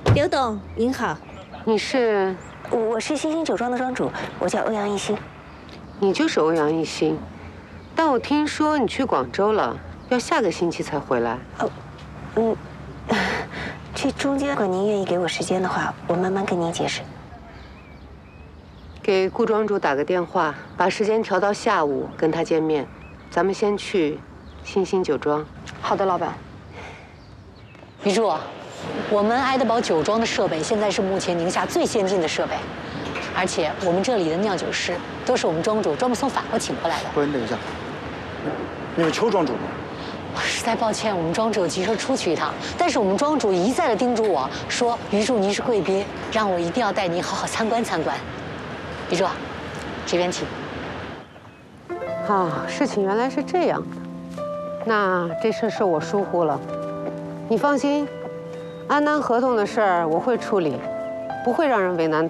刘董您好， 你是？ 我是星星酒庄的庄主，我叫欧阳一新。 你就是欧阳一新，但我听说你去广州了，要下个星期才回来。 这中间，如果您愿意给我时间的话，我慢慢跟您解释。 给顾庄主打个电话，把时间调到下午跟他见面。咱们先去星星酒庄。 好的，老板。余柱，我们爱德堡酒庄的设备现在是目前宁夏最先进的设备，而且我们这里的酿酒师都是我们庄主专门从法国请过来的。 不是，你等一下，你是邱庄主吗？ 实在抱歉，我们庄主有急事出去一趟，但是我们庄主一再的叮嘱我说，余柱您是贵宾，让我一定要带您好好参观参观。余柱，这边请。 啊，事情原来是这样的，那这事是我疏忽了。你放心，安南合同的事儿我会处理，不会让人为难。